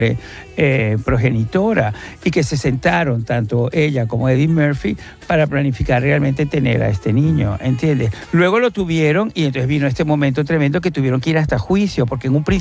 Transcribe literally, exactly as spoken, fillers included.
Eh, progenitora, y que se sentaron tanto ella como Eddie Murphy para planificar realmente tener a este niño, ¿entiendes? Luego lo tuvieron y entonces vino este momento tremendo que tuvieron que ir hasta juicio, porque en un principio